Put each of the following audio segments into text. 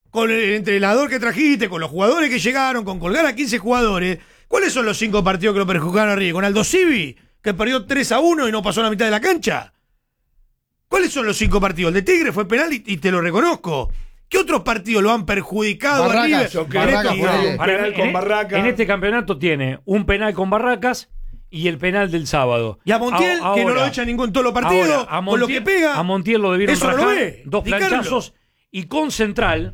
con el entrenador que trajiste, con los jugadores que llegaron, con colgar a 15 jugadores, ¿cuáles son los 5 partidos que lo perjudicaron a River? ¿Con Aldo Civi, que perdió 3-1 y no pasó a la mitad de la cancha? ¿Cuáles son los 5 partidos? El de Tigre fue penal y te lo reconozco. ¿Qué otros partidos lo han perjudicado a River? En este campeonato tiene un penal con Barracas y el penal del sábado. Y a Montiel, que no lo echa ningún todos los partidos, con lo que pega. A Montiel lo debieron eso rajar, no lo ve. 2 planchazos. Y con Central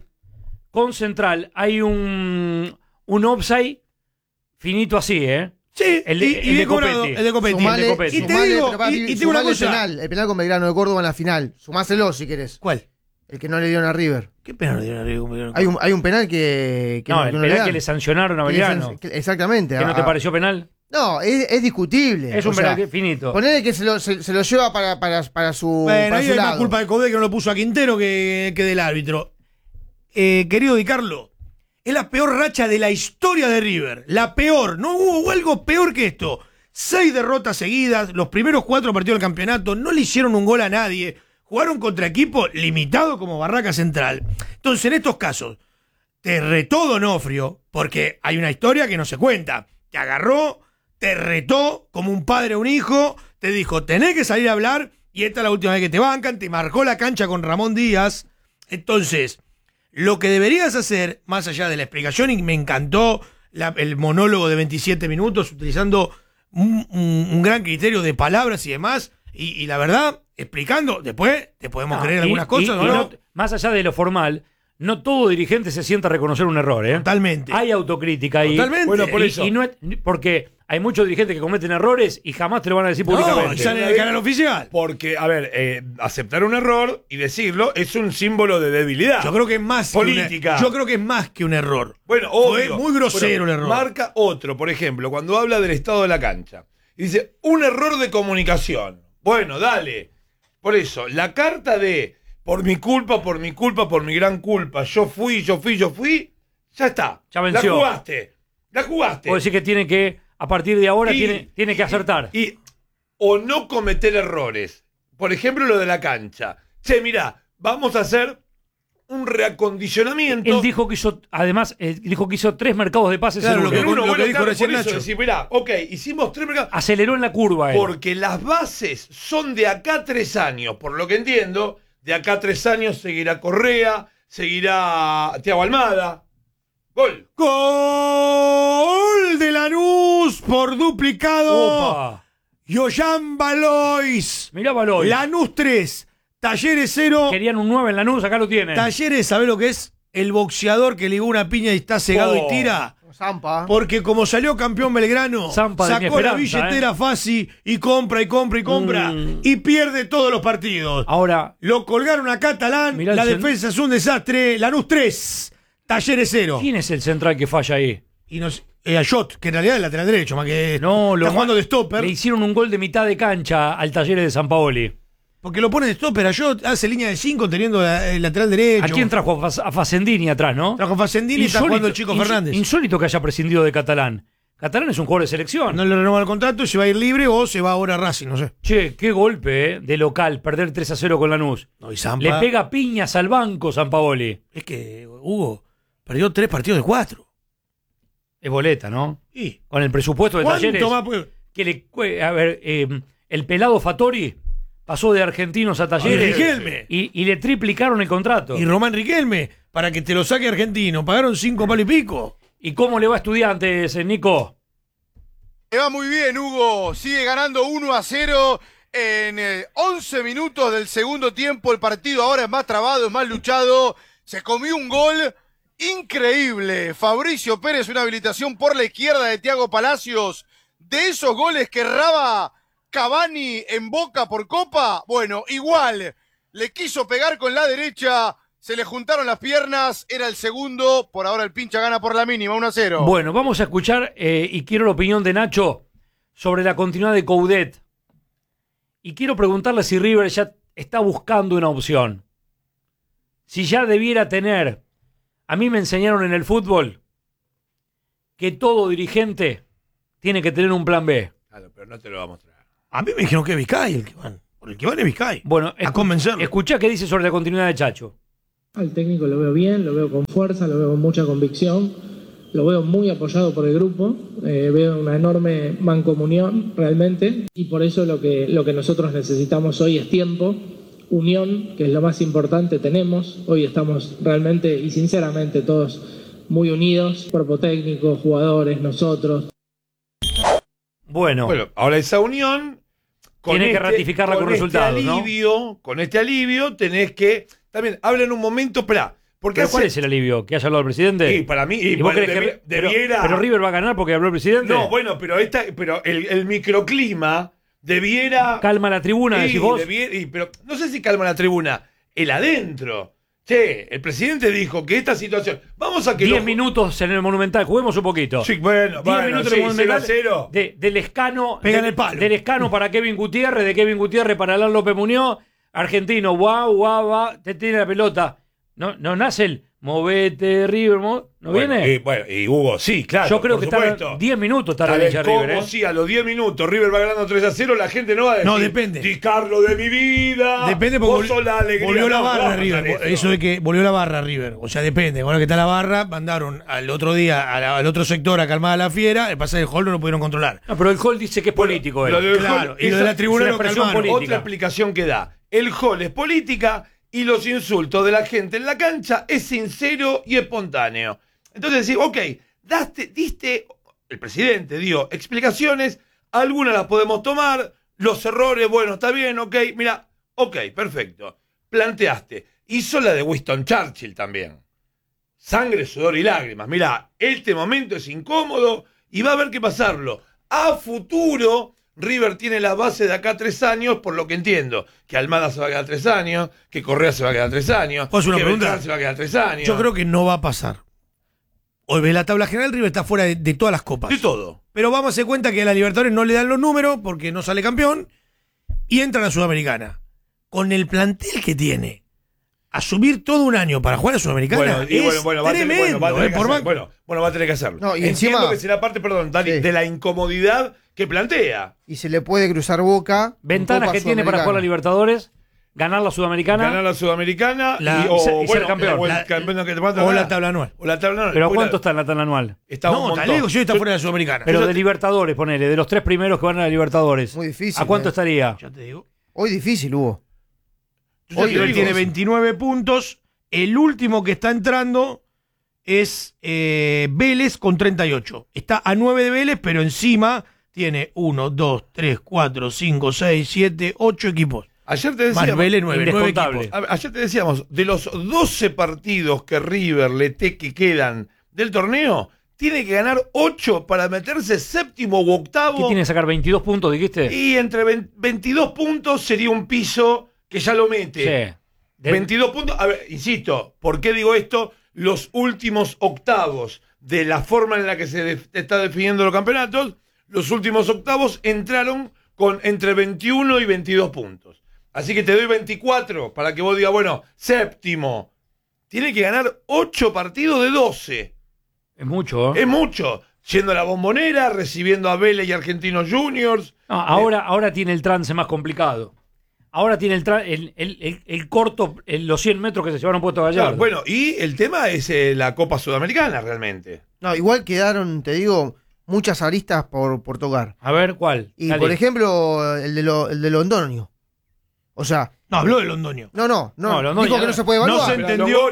hay un offside finito así, ¿eh? Sí, el de Copetti. El de Copetti. Y te digo una cosa. El penal con Belgrano de Córdoba en la final. Sumáselo si querés. ¿Cuál? El que no le dieron a River. ¿Qué penal le dieron a River? Hay un penal que no, el penal le que le sancionaron a Belgrano. Exactamente. ¿Que no te pareció penal? No, es discutible. Es un penal finito. Ponele que se lo lleva para su. Bueno, para ahí su hay lado. más culpa de Codé que no lo puso a Quintero que del árbitro. Querido Di Carlo, es la peor racha de la historia de River. La peor. No hubo algo peor que esto. 6 derrotas seguidas, los primeros 4 partidos del campeonato, no le hicieron un gol a nadie. Jugaron contra equipos limitados como Barraca Central. Entonces, en estos casos, te retó Donofrio, porque hay una historia que no se cuenta. Te agarró, te retó como un padre a un hijo, te dijo, tenés que salir a hablar, y esta es la última vez que te bancan, te marcó la cancha con Ramón Díaz. Entonces, lo que deberías hacer, más allá de la explicación, y me encantó el monólogo de 27 minutos, utilizando un gran criterio de palabras y demás, y la verdad, explicando, después te podemos creer algunas cosas, ¿no? Más allá de lo formal, no todo dirigente se sienta a reconocer un error, ¿eh? Totalmente. Hay autocrítica ahí. Totalmente. Bueno, por eso. Porque hay muchos dirigentes que cometen errores y jamás te lo van a decir públicamente. No, sale en el canal oficial. Porque, a ver, aceptar un error y decirlo es un símbolo de debilidad. Yo creo que es más política. Yo creo que es más que un error. Bueno, obvio. Fue muy grosero el error. Marca otro, por ejemplo, cuando habla del estado de la cancha. Y dice, un error de comunicación. Bueno, dale. Por eso, la carta de por mi culpa, por mi gran culpa, yo fui, ya está. Ya venció. La jugaste. O decir que tiene que, a partir de ahora, tiene que acertar. O no cometer errores. Por ejemplo, lo de la cancha. Che, mirá, vamos a hacer un reacondicionamiento. Él dijo que hizo, además, 3 mercados de pases claro, en uno. lo que dijo recién Nacho. Decir, mirá, ok, hicimos 3 mercados. Aceleró en la curva. Porque las bases son de acá 3 años. Por lo que entiendo, de acá 3 años seguirá Correa, seguirá Thiago Almada. Gol. Gol de Lanús por duplicado. Opa. Yoyan Valois. Mirá Valois. Lanús 3. Talleres 0. Querían un 9 en Lanús, acá lo tienen. Talleres, ¿sabés lo que es? El boxeador que ligó una piña y está cegado y tira. Zampa. Porque como salió campeón Belgrano, Zampa sacó la billetera fácil y compra. Y pierde todos los partidos. Ahora, lo colgaron a Catalán, la defensa es un desastre. Lanús 3, Talleres 0. ¿Quién es el central que falla ahí? Y Ayot, que en realidad es el lateral derecho, más que no, está jugando de stopper. Le hicieron un gol de mitad de cancha al Talleres de San Paoli. Porque lo pone de stopper, Ayot hace línea de 5 teniendo el lateral derecho. ¿A quién trajo? A Facendini atrás, ¿no? Trajo a Facendini y está jugando el Chico Fernández. Insólito que haya prescindido de Catalán. Catalán es un jugador de selección. No le renueva el contrato y se va a ir libre o se va ahora a Racing, no sé. Che, qué golpe, de local, perder 3-0 con Lanús. No, y Zampa, le pega piñas al banco Sampaoli. Es que Hugo perdió 3 partidos de 4. Es boleta, ¿no? Sí. Con el presupuesto de Talleres. Más a ver, el pelado Fattori pasó de Argentinos a Talleres y le triplicaron el contrato. Y Román Riquelme, para que te lo saque Argentino, pagaron 5 palos y pico. ¿Y cómo le va a Estudiantes, Nico? Le va muy bien, Hugo. Sigue ganando 1-0 en 11 minutos del segundo tiempo. El partido ahora es más trabado, es más luchado. Se comió un gol increíble. Fabricio Pérez, una habilitación por la izquierda de Thiago Palacios. De esos goles que erraba Cavani en Boca por Copa, bueno, igual, le quiso pegar con la derecha, se le juntaron las piernas, era el segundo, por ahora el pincha gana por la mínima, 1-0. Bueno, vamos a escuchar, y quiero la opinión de Nacho sobre la continuidad de Coudet. Y quiero preguntarle si River ya está buscando una opción. Si ya debiera tener, a mí me enseñaron en el fútbol que todo dirigente tiene que tener un plan B. Claro, pero no te lo va a mostrar. A mí me dijeron que es Vizcay el que van. Por el que van es Vizcay. Bueno, a convencerlo. Escuchá qué dice sobre la continuidad de Chacho. Al técnico lo veo bien, lo veo con fuerza, lo veo con mucha convicción, lo veo muy apoyado por el grupo, veo una enorme mancomunión realmente, y por eso lo que nosotros necesitamos hoy es tiempo, unión, que es lo más importante. Tenemos, hoy estamos realmente y sinceramente todos muy unidos, cuerpo técnico, jugadores, nosotros. Bueno, ahora esa unión tiene que ratificarla con resultados, ¿no? Con este alivio tenés que... También, habla en un momento, porque ¿Pero cuál es el alivio? ¿Que haya hablado el presidente? Sí, para mí... ¿Y vos crees que debiera... pero River va a ganar porque habló el presidente? No, bueno, pero el microclima debiera... ¿Calma la tribuna, decís vos? Pero no sé si calma la tribuna, el adentro. Che, el presidente dijo que esta situación... Vamos a que 10 minutos en el Monumental, juguemos un poquito. Sí, bueno, 10 minutos en el Monumental. 0-0. Del Escano. Pegan el palo. Del Escano para Kevin Gutiérrez, de Kevin Gutiérrez para Alan López Muñoz. Argentino, guau, te tiene la pelota. No nace el movete, River, ¿no viene? Y Hugo, sí, claro. Yo creo que está 10 minutos tarda el hincha River. Sí, a los 10 minutos River va ganando 3-0, la gente no va a decir. No, depende. Di Carlo de mi vida. Depende porque volvió la barra River. Eso de que volvió la barra River. O sea, depende. Ahora que está la barra, mandaron al otro día al otro sector a calmar a la fiera. El pasaje del hall no lo pudieron controlar. No, pero el hall dice que es político. Claro, y lo de la tribuna lo calmaron. Otra explicación que da. El hall es política y los insultos de la gente en la cancha es sincero y espontáneo. Entonces decís, ok, diste, el presidente dio explicaciones, algunas las podemos tomar, los errores, bueno, está bien, ok, mira, ok, perfecto. Planteaste, hizo la de Winston Churchill también. Sangre, sudor y lágrimas. Mira, este momento es incómodo y va a haber que pasarlo. A futuro... River tiene la base de acá a 3 años, por lo que entiendo. Que Almada se va a quedar 3 años, que Correa se va a quedar 3 años, ¿puedo hacer una pregunta? Beltrán se va a quedar 3 años. Yo creo que no va a pasar. Hoy ves la tabla general, River está fuera de todas las copas. De todo. Pero vamos a hacer cuenta que a la Libertadores no le dan los números porque no sale campeón y entra a la Sudamericana. Con el plantel que tiene, asumir todo un año para jugar a Sudamericana es tremendo. Va a tener que hacerlo. No, y entiendo encima, que será parte, Dani, sí, de la incomodidad que plantea. Y se le puede cruzar Boca. Ventanas que tiene para jugar la Libertadores, ganar la Sudamericana. Ganar la Sudamericana y ser campeón. O la tabla anual. ¿Pero cuánto está en la tabla anual? Está un montón. Está lejos, yo está fuera de la Sudamericana. Pero de Libertadores, ponele, de los 3 primeros que van a la Libertadores. Muy difícil. ¿A cuánto estaría? Ya te digo. Hoy difícil, Hugo. Hoy River tiene 29 puntos. El último que está entrando es Vélez con 38. Está a 9 de Vélez, pero encima tiene 1, 2, 3, 4, 5, 6, 7, 8 equipos. Ayer te decíamos, más Vélez 9 indescontable. equipos. Ayer te decíamos, de los 12 partidos que River que quedan del torneo, tiene que ganar 8 para meterse séptimo u octavo. ¿Qué tiene que sacar? ¿22 puntos, dijiste? Y entre 22 puntos sería un piso que ya lo mete. Sí. 22 puntos. A ver, insisto, ¿por qué digo esto? Los últimos octavos, de la forma en la que se está definiendo los campeonatos, los últimos octavos entraron con entre 21 y 22 puntos. Así que te doy 24 para que vos digas, bueno, séptimo. Tiene que ganar 8 partidos de 12. Es mucho, ¿eh? Es mucho. Yendo a la Bombonera, recibiendo a Vélez y Argentinos Juniors. No, ahora tiene el trance más complicado. Ahora tiene el corto, los 100 metros que se llevaron Puerto Gallardo. Claro, bueno, y el tema es la Copa Sudamericana realmente. No, igual quedaron, te digo, muchas aristas por tocar. A ver, ¿cuál? Y Dale. por ejemplo, el de Londoño. O sea. No, habló de Londoño. No, Londoño, dijo que no se puede evaluar. No se entendió.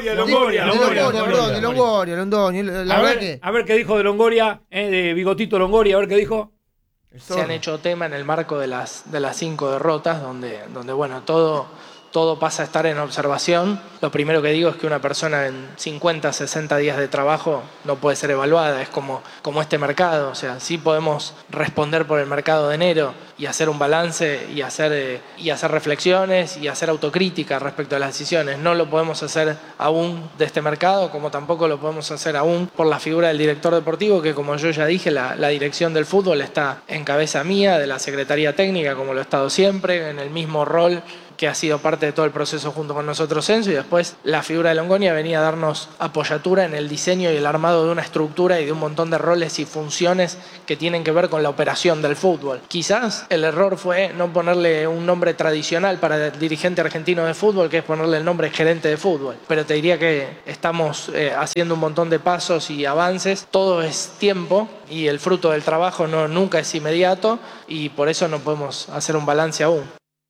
Longoria. La verdad que. A ver qué dijo de Longoria, de Bigotito Longoria, a ver qué dijo. Se han hecho tema en el marco de las 5 derrotas, donde bueno, todo pasa a estar en observación. Lo primero que digo es que una persona en 50, 60 días de trabajo no puede ser evaluada, es como este mercado. O sea, sí podemos responder por el mercado de enero y hacer un balance y hacer reflexiones y hacer autocrítica respecto a las decisiones. No lo podemos hacer aún de este mercado, como tampoco lo podemos hacer aún por la figura del director deportivo, que como yo ya dije, la dirección del fútbol está en cabeza mía, de la Secretaría Técnica, como lo he estado siempre, en el mismo rol que ha sido parte de todo el proceso junto con nosotros Enzo, y después la figura de Longoria venía a darnos apoyatura en el diseño y el armado de una estructura y de un montón de roles y funciones que tienen que ver con la operación del fútbol. Quizás el error fue no ponerle un nombre tradicional para el dirigente argentino de fútbol, que es ponerle el nombre gerente de fútbol, pero te diría que estamos haciendo un montón de pasos y avances. Todo es tiempo y el fruto del trabajo nunca es inmediato, y por eso no podemos hacer un balance aún.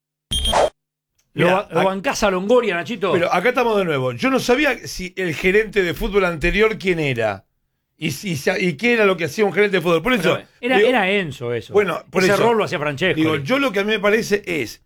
¿Lo bancás a Longoria, Nachito? Pero acá estamos de nuevo. Yo no sabía si el gerente de fútbol anterior quién era. Y qué era lo que hacía un gerente de fútbol. Por eso. Era Enzo eso. Bueno, por ese eso, rol lo hacía Francesco. Digo, yo lo que a mí me parece es.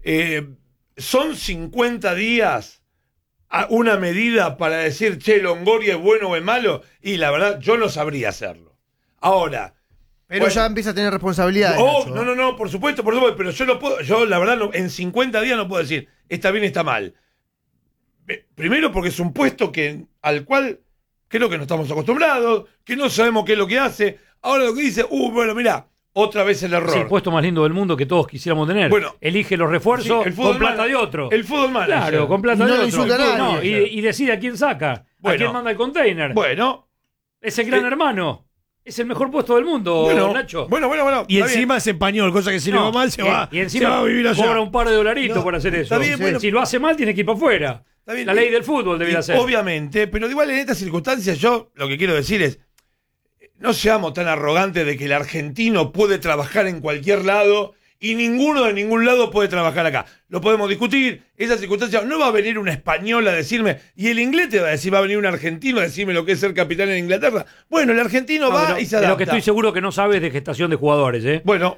Son 50 días a una medida para decir, che, Longoria es bueno o es malo. Y la verdad, yo no sabría hacerlo. Ahora. Pero bueno, ya empieza a tener responsabilidades. No, por supuesto, pero yo no puedo, yo la verdad en 50 días no puedo decir, está bien, está mal. Primero porque es un puesto al cual creo que no estamos acostumbrados, que no sabemos qué es lo que hace. Ahora lo que dice, bueno, mirá, otra vez el error. Es el puesto más lindo del mundo que todos quisiéramos tener. Bueno, elige los refuerzos con plata de otro. El fútbol manager. Claro, con plata de otro. No, y decide a quién saca, a quién manda el container. Bueno. Es el gran hermano. Es el mejor puesto del mundo, Nacho. Bueno. Y encima es español, cosa que si le va mal se va a vivir allá. Cobra un par de dolaritos por hacer eso. Bien, bueno. Si lo hace mal, tiene que ir para afuera. La ley del fútbol debería ser. Obviamente, pero igual en estas circunstancias yo lo que quiero decir es, no seamos tan arrogantes de que el argentino puede trabajar en cualquier lado y ninguno de ningún lado puede trabajar acá. Lo podemos discutir, esas circunstancias. No va a venir un español a decirme, y el inglés te va a decir, va a venir un argentino a decirme lo que es ser capitán en Inglaterra. Bueno, el argentino va y se adapta. Lo que estoy seguro que no sabes de gestación de jugadores, ¿eh? Bueno.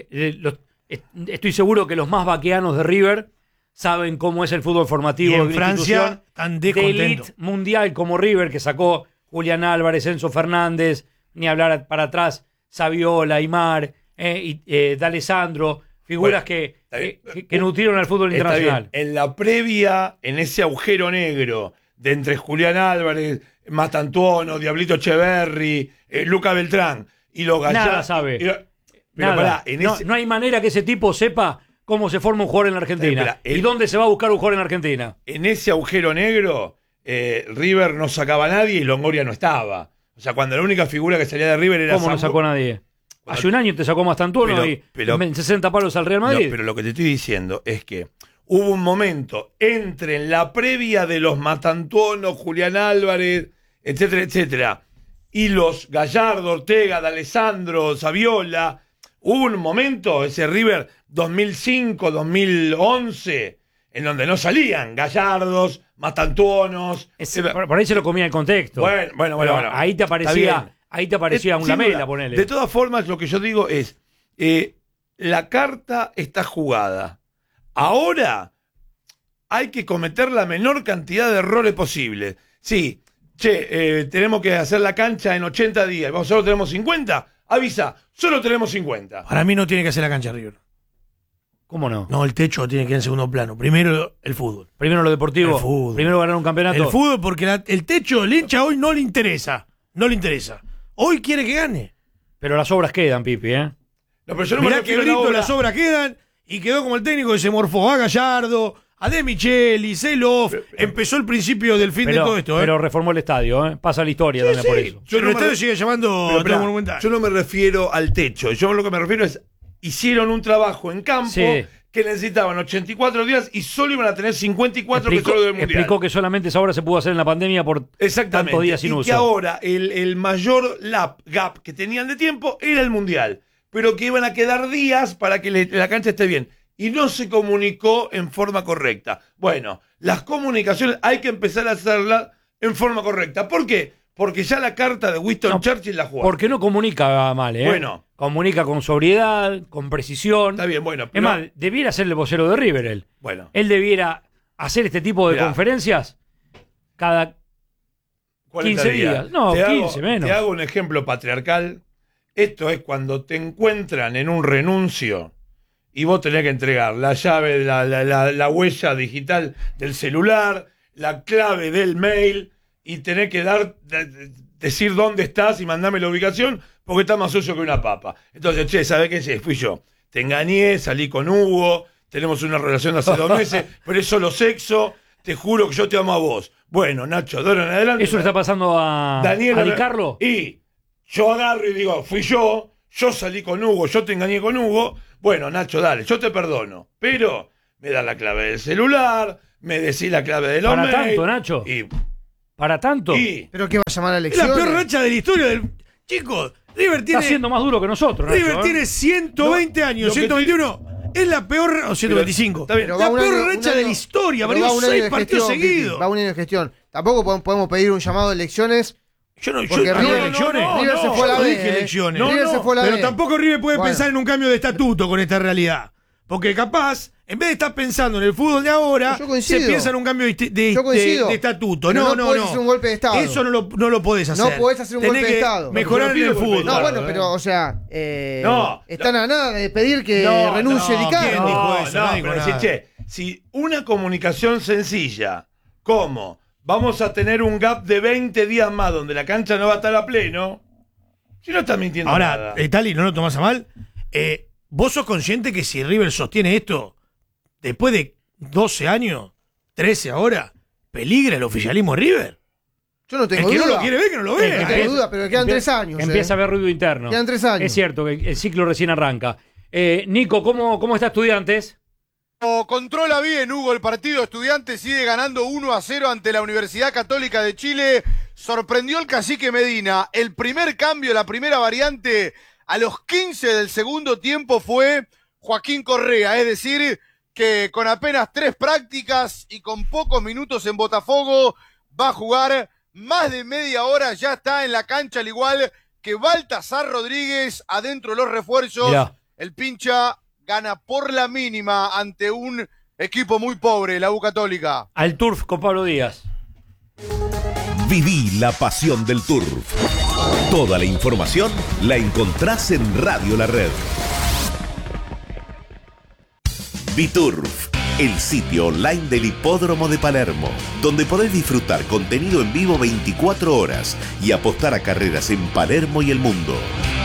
Estoy seguro que los más vaqueanos de River saben cómo es el fútbol formativo. Y en Francia están de elite mundial como River, que sacó Julián Álvarez, Enzo Fernández, ni hablar para atrás, Saviola, Aimar, D'Alessandro, figuras que nutrieron al fútbol internacional. Bien. En la previa, en ese agujero negro de entre Julián Álvarez, Mastantuono, Diablito Echeverri, Luca Beltrán y los Gallardo. Nada sabe. Pero Nada. No hay manera que ese tipo sepa cómo se forma un jugador en la Argentina. ¿Y dónde se va a buscar un jugador en la Argentina? En ese agujero negro, River no sacaba a nadie y Longoria no estaba. O sea, cuando la única figura que salía de River era ¿Cómo no sacó a nadie? Hace un año te sacó Mastantuono pero 60 palos al Real Madrid. Pero lo que te estoy diciendo es que hubo un momento entre en la previa de los Mastantuono, Julián Álvarez, etcétera, etcétera, y los Gallardo, Ortega, D'Alessandro, Saviola. Hubo un momento, ese River 2005, 2011, en donde no salían Gallardos, Mastantuonos. Por ahí se lo comía el contexto. Bueno. Ahí te aparecía un Lamela, ponele. De todas formas, lo que yo digo es, la carta está jugada. Ahora hay que cometer la menor cantidad de errores posibles. Sí, tenemos que hacer la cancha en 80 días, ¿vos solo tenemos 50? Avisa, solo tenemos 50. Para mí no tiene que hacer la cancha River. ¿Cómo no? No, el techo tiene que ir en segundo plano. Primero el fútbol. Primero lo deportivo. El fútbol. Primero ganar un campeonato. El fútbol, porque el techo, el hincha hoy no le interesa. No le interesa. Hoy quiere que gane. Pero las obras quedan, Pipi, ¿eh? No, pero yo no Mirá me que refiero a la las obras quedan y quedó como el técnico que se morfó a Gallardo, a De Micheli, Celof. Empezó el principio del fin de todo esto. Pero reformó el estadio, ¿eh? Pasa la historia también por eso. El estadio sigue llamando Monumental. Yo no me refiero al techo. Yo lo que me refiero es, hicieron un trabajo en campo que necesitaban 84 días y solo iban a tener 54 que solo del Mundial. Explicó que solamente esa obra se pudo hacer en la pandemia por tantos días sin uso. Y que ahora el mayor gap que tenían de tiempo era el Mundial, pero que iban a quedar días para que la cancha esté bien. Y no se comunicó en forma correcta. Bueno, las comunicaciones hay que empezar a hacerlas en forma correcta. ¿Por qué? Porque ya la carta de Winston Churchill la jugó. Porque no comunica mal, ¿eh? Bueno. Comunica con sobriedad, con precisión. Está bien, bueno. Es más, debiera ser el vocero de River él. Bueno. Él debiera hacer este tipo de conferencias cada 15 días. No, 15 menos. Te hago un ejemplo patriarcal. Esto es cuando te encuentran en un renuncio y vos tenés que entregar la llave, la huella digital del celular, la clave del mail, y tenés que decir dónde estás y mandarme la ubicación, porque está más sucio que una papa. Entonces, ¿sabés qué? Fui yo. Te engañé, salí con Hugo, tenemos una relación de hace 2 meses, pero es solo sexo, te juro que yo te amo a vos. Bueno, Nacho, de ahora en adelante. ¿Eso le está pasando a Daniel, Di Carlo? Y yo agarro y digo, fui yo salí con Hugo, yo te engañé con Hugo. Bueno, Nacho, dale, yo te perdono. Pero me da la clave del celular, me decís la clave del ¿Para mail, tanto, Nacho? ¿Para tanto? ¿Pero qué va a llamar a la Es la elección? peor racha de la historia del. Chicos, River Está tiene. siendo más duro que nosotros, Nacho. River tiene 120 años, lo que 121. Es la peor. O 125. Está bien. Pero La va un peor año- racha un de año- la historia. pero va Perdió un año 6 de partidos gestión, Pipi, seguidos. va un año de gestión. Tampoco podemos pedir un llamado a elecciones. Yo no Porque yo, River- elecciones. River se fue a la yo no B, dije elecciones. River se fue a la Pero B. tampoco River puede Bueno. pensar en un cambio de estatuto con esta realidad. Porque capaz, en vez de estar pensando en el fútbol de ahora, Yo coincido. se piensa en un cambio Yo coincido. de estatuto. Pero No. podés hacer un golpe de Estado. Eso no lo podés hacer. No podés hacer un Tenés golpe de que Estado. mejorar Pero en el pido golpe de fútbol. No, Estado, bueno, pero, o sea, están a nada de pedir que No, renuncie no, Di Carlo. ¿quién dijo eso? No, Nadie dijo pero nada. decir, che, si una comunicación sencilla, como vamos a tener un gap de 20 días más donde la cancha no va a estar a pleno, si no estás mintiendo Ahora, nada. Tali, no lo tomás a mal. ¿Vos sos consciente que si River sostiene esto, después de 12 años, 13 ahora, peligra el oficialismo de River? Yo no El tengo que duda. no lo quiere ver, que no lo No vea. tengo duda, pero quedan 3 años. Empieza a haber ruido interno. Quedan 3 años. Es cierto que el ciclo recién arranca. Nico, ¿cómo está Estudiantes? Controla bien, Hugo, el partido. Estudiantes sigue ganando 1-0 ante la Universidad Católica de Chile. Sorprendió el cacique Medina. El primer cambio, la primera variante, a los 15 del segundo tiempo fue Joaquín Correa. Es decir, que con apenas 3 prácticas y con pocos minutos en Botafogo, va a jugar más de media hora. Ya está en la cancha, al igual que Baltasar Rodríguez, adentro de los refuerzos. Mirá. El pincha gana por la mínima ante un equipo muy pobre, la U Católica. Al Turf con Pablo Díaz. Viví la pasión del Turf. Toda la información la encontrás en Radio La Red. Biturf, el sitio online del Hipódromo de Palermo, donde podés disfrutar contenido en vivo 24 horas y apostar a carreras en Palermo y el mundo.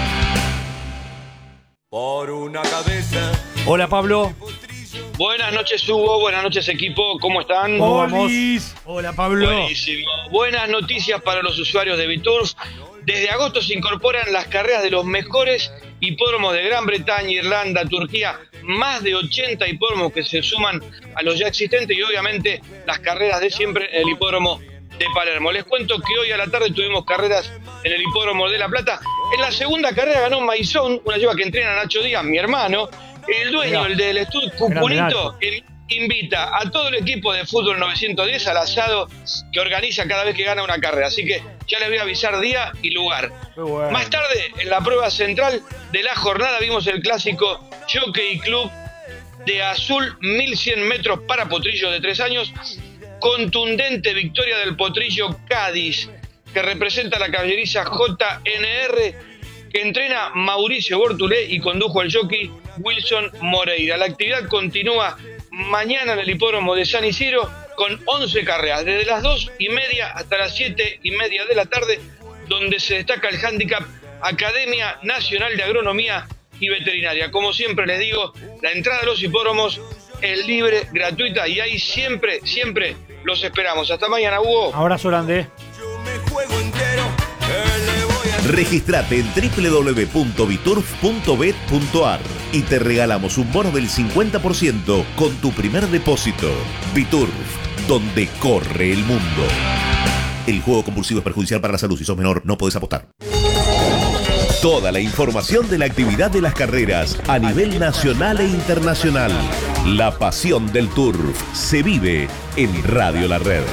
Por una cabeza. Hola, Pablo. Buenas noches, Hugo. Buenas noches, equipo. ¿Cómo están? ¿Cómo vamos? Olis. Hola, Pablo. Buenísimo. Buenas noticias para los usuarios de Biturf. Desde agosto se incorporan las carreras de los mejores hipódromos de Gran Bretaña, Irlanda, Turquía. Más de 80 hipódromos que se suman a los ya existentes y obviamente las carreras de siempre en el hipódromo de Palermo. Les cuento que hoy a la tarde tuvimos carreras en el hipódromo de La Plata. En la segunda carrera ganó Maizón, una yegua que entrena Nacho Díaz, mi hermano. El dueño, el del estudio Cupunito, él invita a todo el equipo de fútbol 910 al asado que organiza cada vez que gana una carrera. Así que ya les voy a avisar día y lugar. Bueno. Más tarde, en la prueba central de la jornada, vimos el clásico Jockey Club de Azul, 1100 metros para potrillo de 3 años. Contundente victoria del potrillo Cádiz, que representa la caballeriza JNR, que entrena Mauricio Bortulé y condujo el jockey Wilson Moreira. La actividad continúa mañana en el hipódromo de San Isidro con 11 carreras, desde las 2:30 hasta las 7:30 de la tarde, donde se destaca el handicap Academia Nacional de Agronomía y Veterinaria. Como siempre les digo, la entrada a los hipódromos es libre, gratuita y ahí siempre los esperamos. Hasta mañana, Hugo. Abrazo grande. Yo me juego entero. Le voy a... Registrate en www.biturf.bet.ar y te regalamos un bono del 50% con tu primer depósito. Biturf, donde corre el mundo. El juego compulsivo es perjudicial para la salud. Si sos menor, no podés apostar. Toda la información de la actividad de las carreras a nivel nacional e internacional. La pasión del Turf se vive en Radio La Red.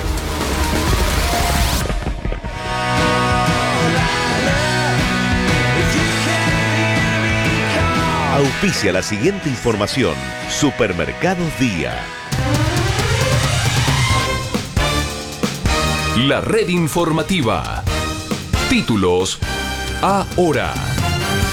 Auspicia la siguiente información. Supermercados Día. La red informativa. Títulos ahora.